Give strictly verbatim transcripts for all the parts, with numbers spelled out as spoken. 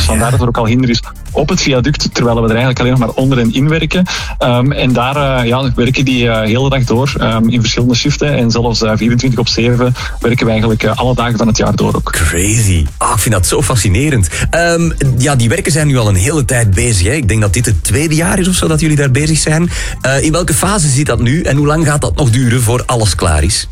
Dus vandaar dat er ook al hinder is op het viaduct, terwijl we er eigenlijk alleen nog maar onder en in werken. Um, en daar uh, ja, werken die uh, heel de dag door um, in verschillende shiften. En zelfs uh, vierentwintig op zeven werken we eigenlijk uh, alle dagen van het jaar door ook. Crazy. Ah, ik vind dat zo fascinerend. Um, ja, die werken zijn nu al een hele tijd bezig. Hè. Ik denk dat dit het tweede jaar is of zo dat jullie daar bezig zijn. Uh, in welke fase zit dat nu en hoe lang gaat dat nog duren voor alles klaar is?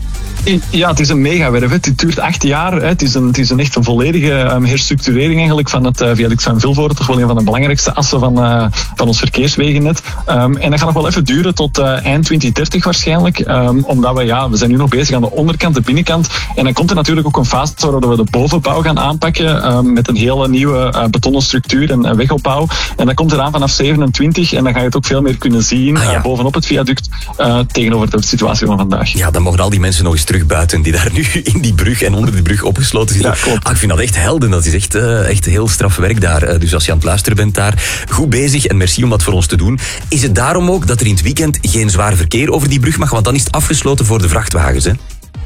Ja, het is een megawerf. Het duurt acht jaar. Het is een, het is een echt een volledige um, herstructurering eigenlijk van het uh, viaduct van Vilvoorde. Toch wel een van de belangrijkste assen van, uh, van ons verkeerswegennet. Um, en dat gaat nog wel even duren tot uh, eind twintig dertig waarschijnlijk. Um, omdat we, ja, we zijn nu nog bezig aan de onderkant, de binnenkant. En dan komt er natuurlijk ook een fase waar we de bovenbouw gaan aanpakken. Um, met een hele nieuwe uh, betonnen structuur en uh, wegopbouw. En dat komt eraan vanaf zevenentwintig. En dan ga je het ook veel meer kunnen zien ah, ja. uh, bovenop het viaduct. Uh, tegenover de situatie van vandaag. Ja, dan mogen al die mensen nog eens terug buiten die daar nu in die brug en onder die brug opgesloten zitten. Ja, ah, ik vind dat echt helden. Dat is echt, uh, echt heel straf werk daar. Uh, dus als je aan het luisteren bent daar, goed bezig en merci om dat voor ons te doen. Is het daarom ook dat er in het weekend geen zwaar verkeer over die brug mag? Want dan is het afgesloten voor de vrachtwagens, hè?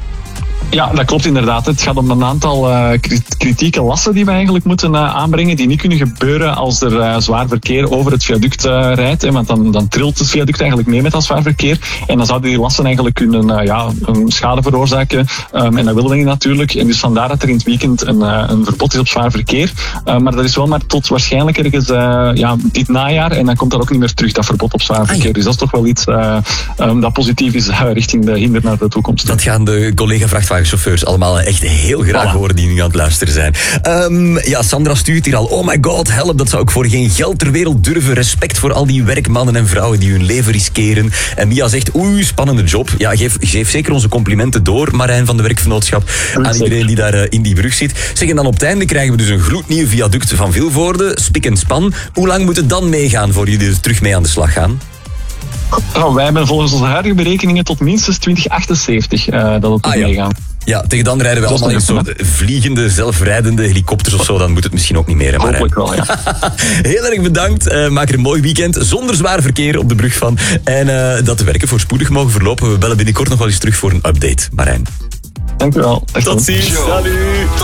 Ja, dat klopt inderdaad. Het gaat om een aantal uh, kritieke lassen die we eigenlijk moeten uh, aanbrengen, die niet kunnen gebeuren als er uh, zwaar verkeer over het viaduct uh, rijdt. Hè, want dan, dan trilt het viaduct eigenlijk mee met dat zwaar verkeer. En dan zouden die lassen eigenlijk kunnen uh, ja, een schade veroorzaken. Um, en dat willen we niet natuurlijk. En dus vandaar dat er in het weekend een, uh, een verbod is op zwaar verkeer. Uh, maar dat is wel maar tot waarschijnlijk ergens uh, ja, dit najaar. En dan komt dat ook niet meer terug, dat verbod op zwaar verkeer. Ah, ja. Dus dat is toch wel iets uh, um, dat positief is uh, richting de hinder naar de toekomst. Dat gaan de collega-vrachtwagenchauffeurs allemaal echt heel graag horen die nu aan het luisteren zijn. Um, ja, Sandra stuurt hier al. Oh my god, help, dat zou ik voor geen geld ter wereld durven. Respect voor al die werkmannen en vrouwen die hun leven riskeren. En Mia zegt, oei, spannende job. Ja, geef, geef zeker onze complimenten door, Marijn van de Werkvernootschap, aan iedereen die daar uh, in die brug zit. Zeg, en dan op het einde krijgen we dus een gloednieuw viaduct van Vilvoorde, spik en span. Hoe lang moet het dan meegaan voor jullie er terug mee aan de slag gaan? Nou, wij hebben volgens onze huidige berekeningen tot minstens twintig achtenzeventig uh, dat het ah, ja. meegaan. Ja, tegen dan rijden we Zoals allemaal in soort vliegende, zelfrijdende helikopters of zo. Dan moet het misschien ook niet meer, hè, Marijn? Hopelijk wel, ja. Heel erg bedankt. Uh, maak er een mooi weekend zonder zwaar verkeer op de brug van. En uh, dat de werken voorspoedig mogen verlopen. We bellen binnenkort nog wel eens terug voor een update, Marijn. Dank u wel. Tot ziens. Salut.